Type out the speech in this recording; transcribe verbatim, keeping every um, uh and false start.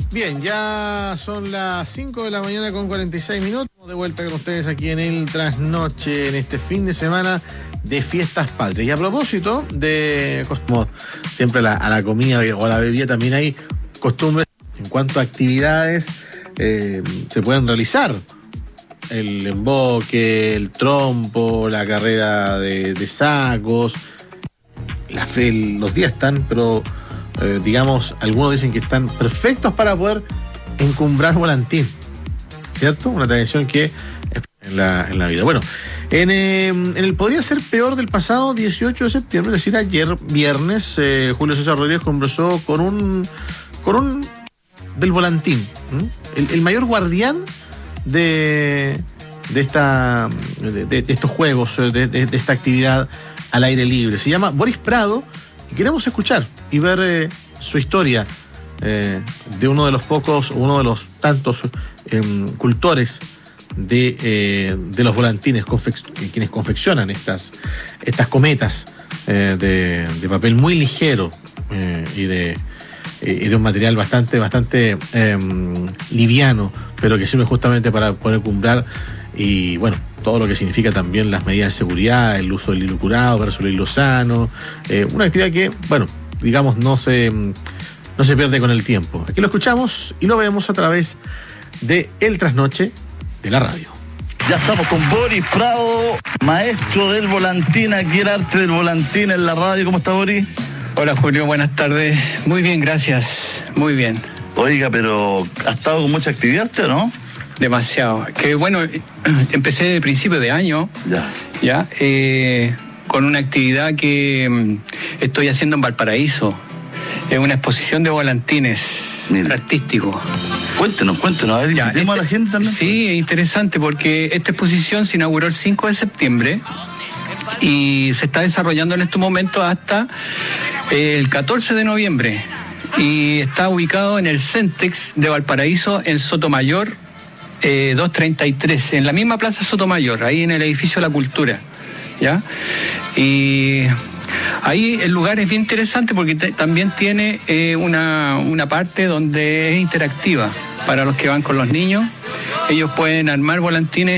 Bien, ya son las cinco de la mañana con cuarenta y seis minutos. De vuelta con ustedes aquí en el Trasnoche, en este fin de semana de fiestas patrias. Y a propósito de, como siempre la, a la comida o a la bebida también hay costumbres en cuanto a actividades eh, se pueden realizar. El emboque, el trompo, la carrera de, de sacos. La fe, los días están, pero eh, digamos, algunos dicen que están perfectos para poder encumbrar volantín, ¿cierto? Una tradición que es en la, en la vida. Bueno, en, eh, en el Podría Ser Peor del pasado dieciocho de septiembre, es decir, ayer viernes, eh, Julio César Rodríguez conversó con un, con un del volantín, el, el mayor guardián de, de, esta, de, de, de estos juegos, de, de, de esta actividad al aire libre. Se llama Boris Prado y queremos escuchar y ver eh, su historia eh, de uno de los pocos, uno de los tantos eh, cultores de, eh, de los volantines, confec- quienes confeccionan estas, estas cometas eh, de, de papel muy ligero eh, y de y de un material bastante, bastante eh, liviano, pero que sirve justamente para poder cumplir y bueno, todo lo que significa también las medidas de seguridad, el uso del hilo curado versus el hilo sano, eh, una actividad que, bueno, digamos, no se, no se pierde con el tiempo. Aquí lo escuchamos y lo vemos a través de El Trasnoche de la radio. Ya estamos con Boris Prado, maestro del volantín, aquí el arte del volantín en la radio. ¿Cómo está, Boris? Hola, Julio, buenas tardes. Muy bien, gracias. Muy bien. Oiga, pero ¿ha estado con mucha actividad usted, no? Demasiado. Que bueno, empecé de principio de año. Ya. Ya. Eh, con una actividad que mm, estoy haciendo en Valparaíso. Es una exposición de volantines. Mira. Artísticos. Cuéntenos, cuéntenos. A ver, ya, invitemos este, a la gente también. Sí, es interesante porque esta exposición se inauguró el cinco de septiembre y se está desarrollando en estos momentos hasta el catorce de noviembre. Y está ubicado en el Centex de Valparaíso, en Sotomayor eh, doscientos treinta y tres, en la misma Plaza Sotomayor, ahí en el edificio de la Cultura, ¿ya? Y ahí el lugar es bien interesante porque te, también tiene eh, una, una parte donde es interactiva para los que van con los niños. Ellos pueden armar volantines